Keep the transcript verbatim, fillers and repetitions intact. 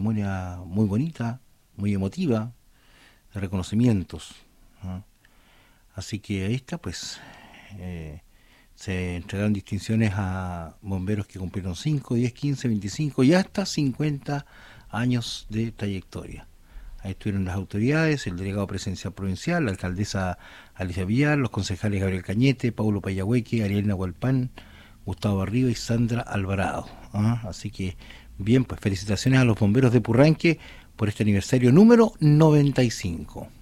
ceremonia muy bonita, muy emotiva, de reconocimientos, ¿no? Así que ahí está, pues, eh, se entregaron distinciones a bomberos que cumplieron cinco, diez, quince, veinticinco y hasta cincuenta años de trayectoria. Ahí estuvieron las autoridades, el delegado presidencial provincial, la alcaldesa Alicia Villar, los concejales Gabriel Cañete, Paulo Payahueque, Ariel Nahualpan, Gustavo Barriba y Sandra Alvarado. ¿Ah? Así que, bien, pues felicitaciones a los bomberos de Purranque por este aniversario número noventa y cinco.